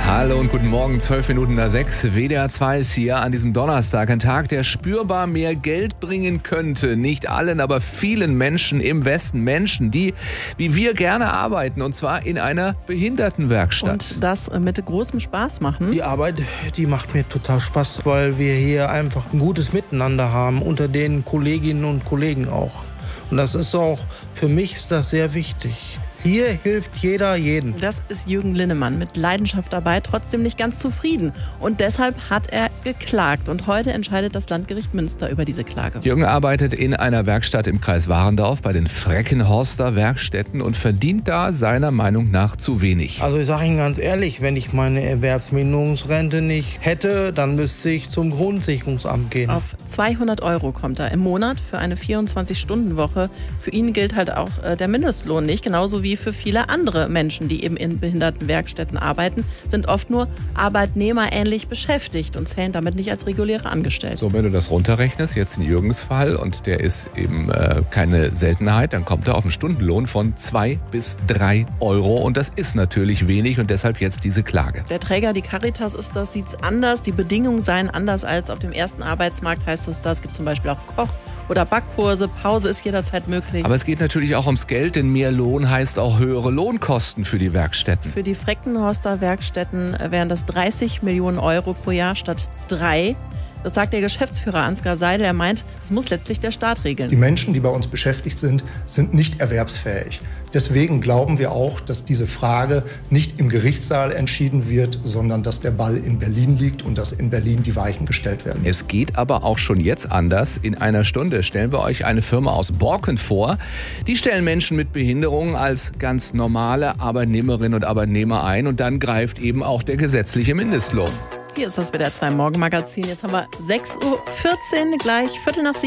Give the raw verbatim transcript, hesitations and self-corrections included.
Hallo und guten Morgen, zwölf Minuten nach sechs. W D R zwei ist hier an diesem Donnerstag. Ein Tag, der spürbar mehr Geld bringen könnte. Nicht allen, aber vielen Menschen im Westen. Menschen, die wie wir gerne arbeiten. Und zwar in einer Behindertenwerkstatt. Und das mit großem Spaß machen. Die Arbeit, die macht mir total Spaß, weil wir hier einfach ein gutes Miteinander haben. Unter den Kolleginnen und Kollegen auch. Und das ist auch, für mich ist das sehr wichtig. Hier hilft jeder jeden. Das ist Jürgen Linnemann mit Leidenschaft dabei, trotzdem nicht ganz zufrieden. Und deshalb hat er geklagt. Und heute entscheidet das Landgericht Münster über diese Klage. Jürgen arbeitet in einer Werkstatt im Kreis Warendorf bei den Freckenhorster Werkstätten und verdient da seiner Meinung nach zu wenig. Also ich sage Ihnen ganz ehrlich, wenn ich meine Erwerbsminderungsrente nicht hätte, dann müsste ich zum Grundsicherungsamt gehen. Auf zweihundert Euro kommt er im Monat für eine vierundzwanzig-Stunden-Woche. Für ihn gilt halt auch äh, der Mindestlohn nicht, genauso wie für viele andere Menschen, die eben in Behindertenwerkstätten arbeiten, sind oft nur arbeitnehmerähnlich beschäftigt und zählen damit nicht als reguläre Angestellte. So, wenn du das runterrechnest, jetzt in Jürgens Fall, und der ist eben äh, keine Seltenheit, dann kommt er auf einen Stundenlohn von zwei bis drei Euro. Und das ist natürlich wenig und deshalb jetzt diese Klage. Der Träger, die Caritas, ist das, sieht es anders. Die Bedingungen seien anders als auf dem ersten Arbeitsmarkt, heißt es da. Es gibt zum Beispiel auch Koch- oder Backkurse. Pause ist jederzeit möglich. Aber es geht natürlich auch ums Geld, denn mehr Lohn heißt auch höhere Lohnkosten für die Werkstätten. Für die Freckenhorster Werkstätten wären das dreißig Millionen Euro pro Jahr statt drei. Das sagt der Geschäftsführer Ansgar Seidel. Er meint, es muss letztlich der Staat regeln. Die Menschen, die bei uns beschäftigt sind, sind nicht erwerbsfähig. Deswegen glauben wir auch, dass diese Frage nicht im Gerichtssaal entschieden wird, sondern dass der Ball in Berlin liegt und dass in Berlin die Weichen gestellt werden. Es geht aber auch schon jetzt anders. In einer Stunde stellen wir euch eine Firma aus Borken vor. Die stellen Menschen mit Behinderungen als ganz normale Arbeitnehmerinnen und Arbeitnehmer ein. Und dann greift eben auch der gesetzliche Mindestlohn. Hier ist das W D R zwei Morgenmagazin. Jetzt haben wir sechs Uhr vierzehn, gleich Viertel nach sieben.